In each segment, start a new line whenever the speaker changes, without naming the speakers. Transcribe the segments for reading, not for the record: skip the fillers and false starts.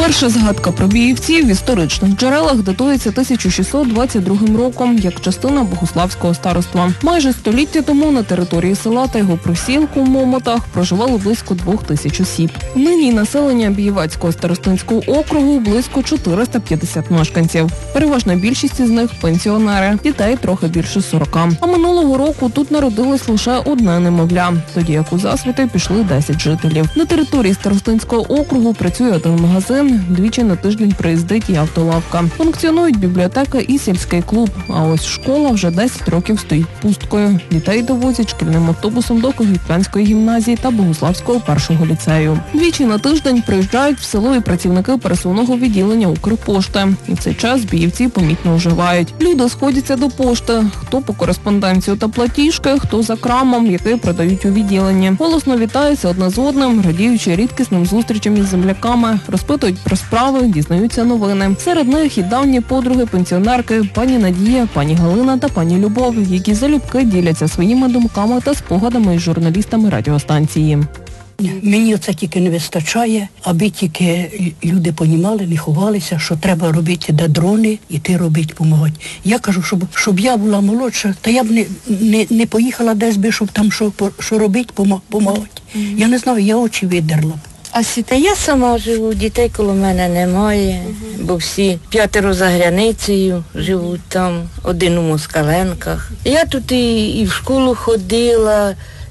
Перша згадка про Біївці в історичних джерелах датується 1622 роком, як частина Богуславського староства. Майже століття тому на території села та його присілку в Момотах проживало близько 2000 осіб. Нині населення Біївацького старостинського округу близько 450 мешканців. Переважна більшість із них – пенсіонери, дітей трохи більше 40. А минулого року тут народилось лише одне немовля, тоді як у засвіти пішли 10 жителів. На території старостинського округу працює один магазин, двічі на тиждень приїздить і автолавка. Функціонують бібліотека і сільський клуб, а ось школа вже 10 років стоїть пусткою. Дітей довозять шкільним автобусом до Когітянської гімназії та Богуславського першого ліцею. Двічі на тиждень приїжджають в село і працівники пересувного відділення Укрпошти. І в цей час Біївці помітно оживають. Люди сходяться до пошти, хто по кореспонденцію та платіжки, хто за крамом, який продають у відділенні. Голосно вітаються одне з одним, радіючи рідкісним зустрічам із земляками, розпитують про справи, дізнаються новини. Серед них і давні подруги-пенсіонерки пані Надія, пані Галина та пані Любов, які залюбки діляться своїми думками та спогадами із журналістами радіостанції.
Мені оце тільки не вистачає, аби тільки люди понімали, не ховалися, що треба робити де дрони, іти робити, допомагати. Я кажу, щоб я була молодша, та я б не поїхала десь би, щоб там що робити, допомагати. Я не знаю, я очі видерла.
Та я сама живу, дітей коло мене немає, бо всі 5 за границею живуть там, один у Москаленках. Я тут і в школу ходила,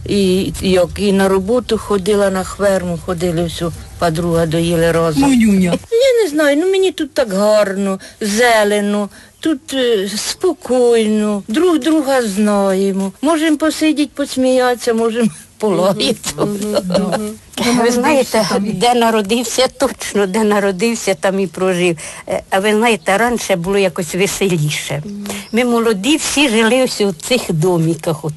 і на роботу ходила, на ферму ходили, всю подруга доїли разом.
Монюня.
Я не знаю, мені тут так гарно, зелено, тут спокійно, друг друга знаємо. Можемо посидіти, посміятися, можемо полаятися.
Ви знаєте, де народився, точно, де народився, там і прожив. А ви знаєте, раніше було якось веселіше. Ми молоді всі жили ось у цих доміках.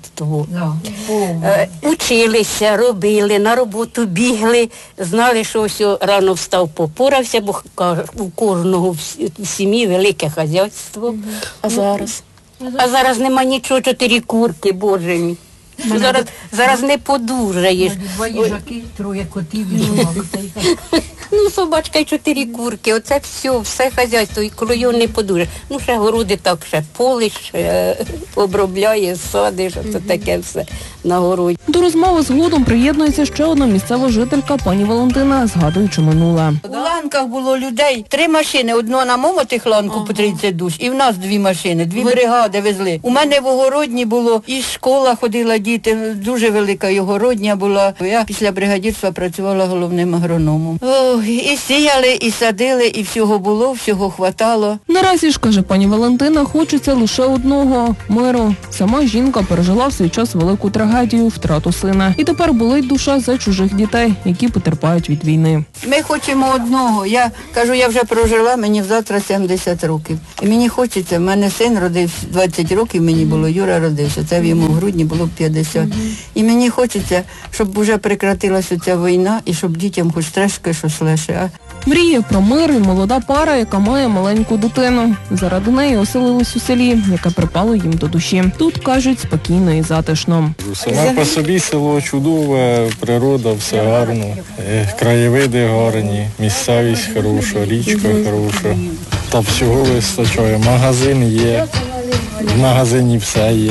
Училися, робили, на роботу бігли, знали, що ось рано встав, попорався, бо у кожного в сім'ї велике хазяйство. А зараз? А зараз нема нічого, 4 курки, Боже мій. Зараз не подужаєш.
2 їжаки, 3 котів і
собачка і 4 курки, оце все хазяйство, і коло його не подужаєш. Ще городи так, ще полиш, обробляєш, садиш, оце таке все на городі.
До розмови згодом приєднується ще одна місцева жителька пані Валентина, згадуючи минуле.
У ланках було людей 3 машини, одну на Момотих ланку по 30 душ, і в нас 2 машини, 2 бригади везли. У мене в Огородні було, і школа ходила діти, дуже велика і Огородня була. Я після бригадірства працювала головним агрономом. І сіяли, і садили, і всього було, всього хватало.
Наразі ж, каже пані Валентина, хочеться лише одного – миру. Сама жінка пережила в свій час велику трагедію – втрату сина. І тепер болить душа за чужих дітей, які потерпають від війни.
Ми хочемо одного. Я кажу, я вже прожила, мені завтра 70 років. І мені хочеться, в мене син родився 20 років, мені було, Юра родився, це в йому в грудні було 50. І мені хочеться, щоб вже прекратилася ця війна і щоб дітям хоч трошки щось лише.
Мріє про мир і молода пара, яка має маленьку дитину. Заради неї оселились у селі, яке припало їм до душі. Тут, кажуть, спокійно і затишно.
Сама по собі село чудове, природа, все гарно, краєвиди гарні, місцевість хороша, річка хороша. Та всього вистачає. Магазин є, в магазині все є.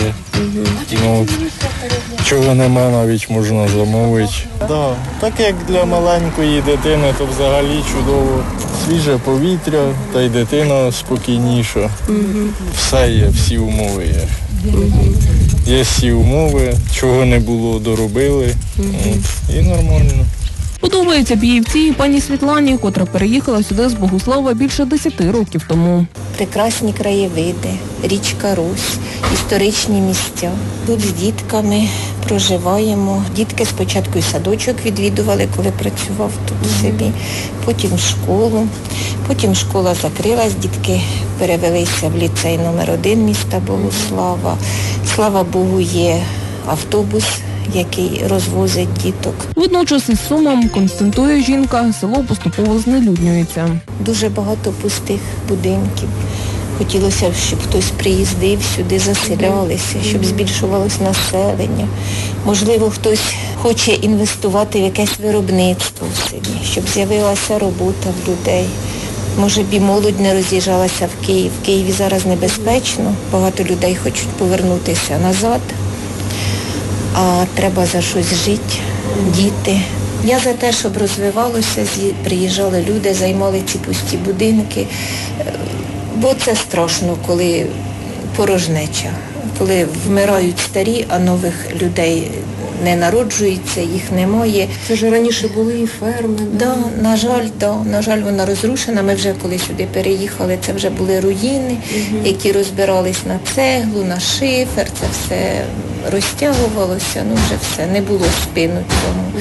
Чого нема, навіть можна замовити. Так як для маленької дитини, то взагалі чудово. Свіже повітря, та й дитина спокійніша. Все є, всі умови є. Є всі умови, чого не було, доробили. І нормально.
Подобається Біївці і пані Світлані, котра переїхала сюди з Богуслава більше 10 років тому.
Прекрасні краєвиди, річка Русь, історичні місця. Тут з дітками проживаємо. Дітки спочатку і садочок відвідували, коли працював тут в селі, потім в школу. Потім школа закрилась, дітки перевелися в ліцей номер 1 міста Богуслава. Слава Богу, є автобус, який розвозить діток.
Водночас із сумом, констатує жінка, село поступово знелюднюється.
Дуже багато пустих будинків. Хотілося б, щоб хтось приїздив сюди, заселялися, щоб збільшувалось населення. Можливо, хтось хоче інвестувати в якесь виробництво в селі, щоб з'явилася робота в людей. Може б і молодь не роз'їжджалася в Київ. В Києві зараз небезпечно, багато людей хочуть повернутися назад, а треба за щось жити, діти. Я за те, щоб розвивалося, приїжджали люди, займали ці пусті будинки, бо це страшно, коли порожнеча, коли вмирають старі, а нових людей не народжується, їх немає.
Це ж раніше були і ферми.
На жаль, вона розрушена. Ми вже коли сюди переїхали, це вже були руїни, які розбирались на цеглу, на шифер, це все розтягувалося, вже все, не було спину цьому.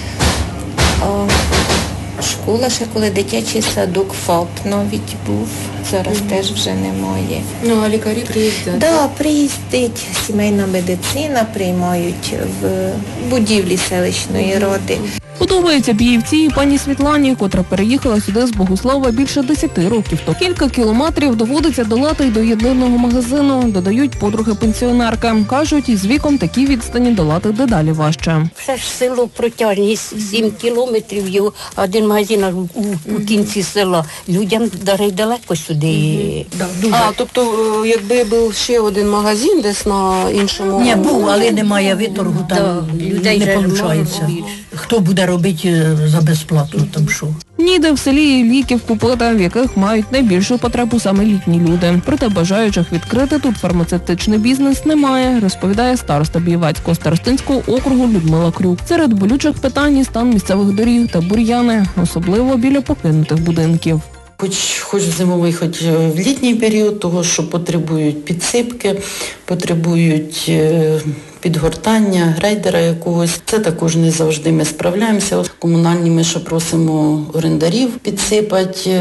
А школа ще коли дитячий садок ФАП навіть був, зараз теж вже немає.
А лікарі приїздять?
Так, приїздить сімейна медицина, приймають в будівлі селищної ради.
Подобається Біївці і пані Світлані, котра переїхала сюди з Богуслава більше 10 років. То кілька кілометрів доводиться долати й до єдиного магазину, додають подруги-пенсіонерки. Кажуть, із віком такі відстані долати дедалі важче.
Все ж село протяжність 7 кілометрів, його один магазин у кінці села. Людям далеко сюди.
Тобто, якби був ще один магазин десь на іншому...
Ні, був, але немає виторгу, там людей не виходить. Хто буде робити за безплатно там що?
Ніде в селі ліків купити, в яких мають найбільшу потребу саме літні люди. Проте бажаючих відкрити тут фармацевтичний бізнес немає, розповідає староста Бієвецького старостинського округу Людмила Крюк. Серед болючих питань і стан місцевих доріг та бур'яни, особливо біля покинутих будинків.
Хоч в зимовий, хоч в літній період, того, що потребують підсипки, потребують підгортання, грейдера якогось. Це також не завжди ми справляємося. Комунальні ми ще просимо орендарів підсипати,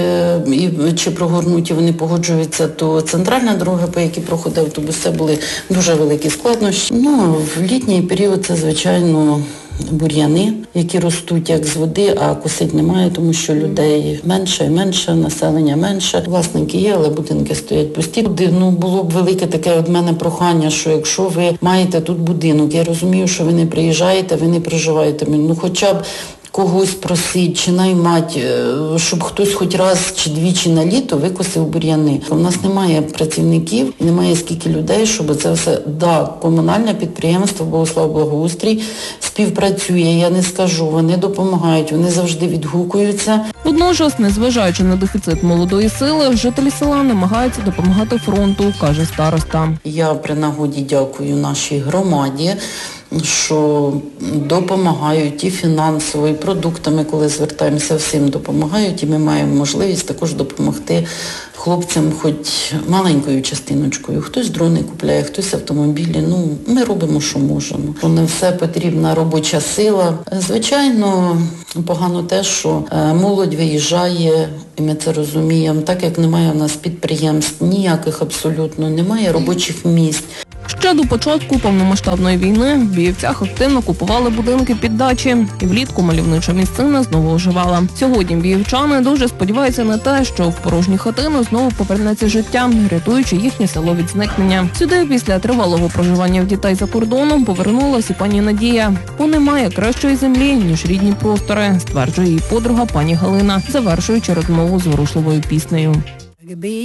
чи прогорнути, вони погоджуються, то центральна дорога, по якій проходить автобус, це були дуже великі складнощі. В літній період це, звичайно, бур'яни, які ростуть як з води, а косить немає, тому що людей менше і менше, населення менше. Власники є, але будинки стоять пусті. Було б велике таке від мене прохання, що якщо ви маєте тут будинок, я розумію, що ви не приїжджаєте, ви не проживаєте, хоча б когось просить чи наймати, щоб хтось хоч раз чи двічі на літо викосив бур'яни. У нас немає працівників, немає скільки людей, щоб це все, комунальне підприємство Богуслав-Благоустрій співпрацює, я не скажу, вони допомагають, вони завжди відгукуються.
Водночас, незважаючи на дефіцит молодої сили, жителі села намагаються допомагати фронту, каже староста.
Я при нагоді дякую нашій громаді, що допомагають і фінансово, і продуктами, коли звертаємося, всім допомагають, і ми маємо можливість також допомогти хлопцям хоч маленькою частиночкою. Хтось дрони купляє, хтось автомобілі. Ми робимо, що можемо. Не все потрібна робоча сила. Звичайно, погано те, що молодь виїжджає, і ми це розуміємо. Так як немає в нас підприємств, ніяких абсолютно, немає робочих місць.
Ще до початку повномасштабної війни в Біївцях активно купували будинки під дачі, і влітку мальовнича місцина знову оживала. Сьогодні біївчани дуже сподіваються на те, що в порожні хатини знову повернеться життя, рятуючи їхнє село від зникнення. Сюди після тривалого проживання в дітей за кордоном повернулась і пані Надія. Бо немає кращої землі, ніж рідні простори, стверджує її подруга пані Галина, завершуючи розмову зворушливою піснею.